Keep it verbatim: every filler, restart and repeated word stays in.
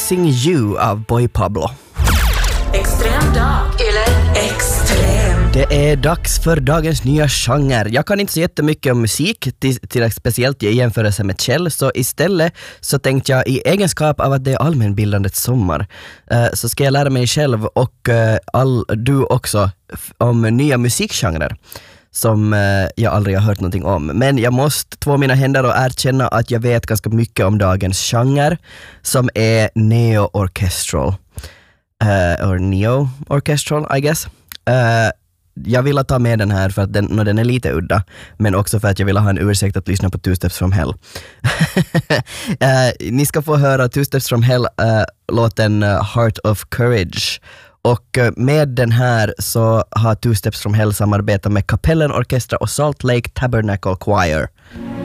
Missing You av Boy Pablo. Extrem dag eller extrem. Det är dags för dagens nya genre. Jag kan inte så jättemycket om musik, till, till speciellt i jämförelse med Kjell, så istället så tänkte jag i egenskap av att det är allmänbildandets sommar uh, så ska jag lära mig själv och uh, all, du också f- om nya musikgenrer som uh, jag aldrig har hört någonting om. Men jag måste två mina händer och erkänna att jag vet ganska mycket om dagens genre som är neo-orchestral. Uh, or neo-orchestral, I guess. Uh, jag vill ta med den här för att den, no, den är lite udda, men också för att jag vill ha en ursäkt att lyssna på Two Steps From Hell. uh, ni ska få höra Two Steps From Hell, uh, låten uh, Heart of Courage. Och uh, med den här så har Two Steps From Hell samarbetat med Kapellen Orkestra och Salt Lake Tabernacle Choir.